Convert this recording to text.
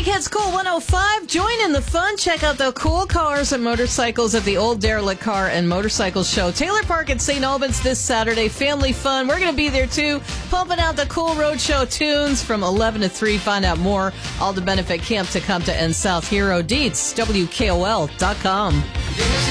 Hits Cool 105. Join in the fun. Check out the cool cars and motorcycles at the Old Derelict Car and Motorcycle Show. Taylor Park at St. Albans this Saturday. Family fun. We're going to be there too, pumping out the cool roadshow tunes from 11 to 3. Find out more. All to benefit Camp Tecumseh and South Hero Deets. WKOL.com.